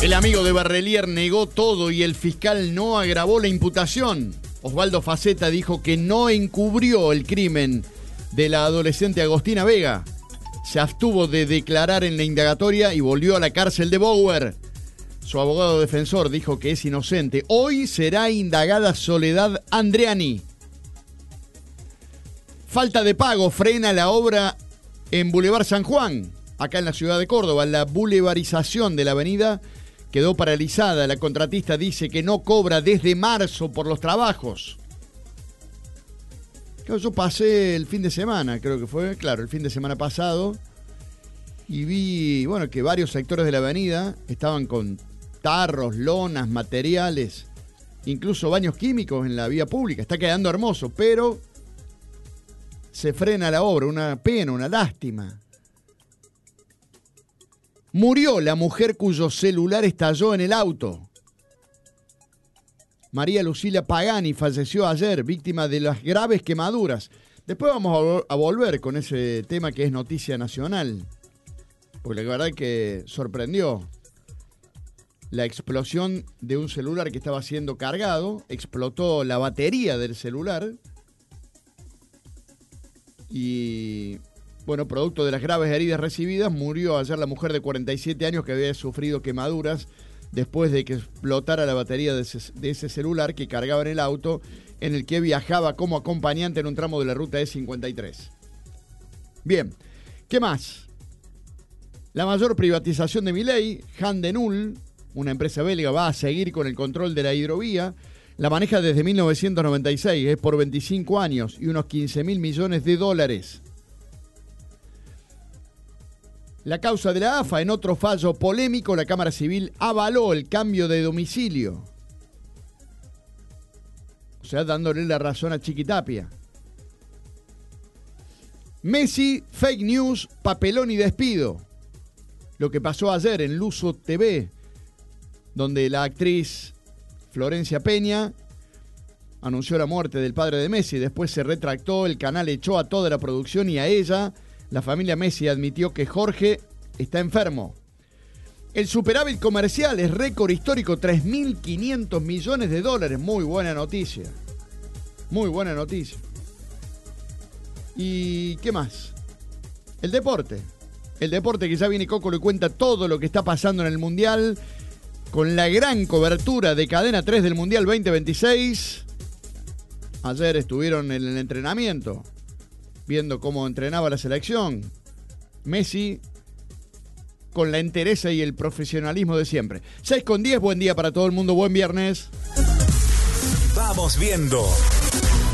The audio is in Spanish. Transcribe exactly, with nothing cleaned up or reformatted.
El amigo de Barrelier negó todo y el fiscal no agravó la imputación. Osvaldo Faceta dijo que no encubrió el crimen de la adolescente Agostina Vega. Se abstuvo de declarar en la indagatoria y volvió a la cárcel de Bower. Su abogado defensor dijo que es inocente. Hoy será indagada Soledad Andreani. Falta de pago frena la obra en Boulevard San Juan, acá en la ciudad de Córdoba. La boulevarización de la avenida quedó paralizada. La contratista dice que no cobra desde marzo por los trabajos. Yo pasé el fin de semana, creo que fue, claro, el fin de semana pasado, y vi, bueno, que varios sectores de la avenida estaban con tarros, lonas, materiales, incluso baños químicos en la vía pública. Está quedando hermoso, pero se frena la obra. Una pena, una lástima. Murió la mujer cuyo celular estalló en el auto. María Lucila Pagani falleció ayer, víctima de las graves quemaduras. Después vamos a volver con ese tema que es noticia nacional, porque la verdad que sorprendió. La explosión de un celular que estaba siendo cargado, explotó la batería del celular y, bueno, producto de las graves heridas recibidas, murió ayer la mujer de cuarenta y siete años que había sufrido quemaduras después de que explotara la batería de ese, de ese celular que cargaba en el auto en el que viajaba como acompañante en un tramo de la ruta E cincuenta y tres. Bien, ¿qué más? La mayor privatización de Milei, Handenul, una empresa belga, va a seguir con el control de la hidrovía. La maneja desde mil novecientos noventa y seis, es por veinticinco años y unos quince mil millones de dólares. La causa de la A F A, en otro fallo polémico, la Cámara Civil avaló el cambio de domicilio. O sea, dándole la razón a Chiquitapia. Messi, fake news, papelón y despido. Lo que pasó ayer en Luso T V, donde la actriz Florencia Peña anunció la muerte del padre de Messi. Después se retractó, el canal echó a toda la producción y a ella. La familia Messi admitió que Jorge está enfermo. El superávit comercial es récord histórico, tres mil quinientos millones de dólares. Muy buena noticia. Muy buena noticia. ¿Y qué más? El deporte. El deporte que ya viene Coco le cuenta todo lo que está pasando en el Mundial, con la gran cobertura de Cadena tres del Mundial veinte veintiséis. Ayer estuvieron en el entrenamiento, viendo cómo entrenaba la selección. Messi, con la entereza y el profesionalismo de siempre. seis con diez, buen día para todo el mundo, buen viernes. Vamos viendo.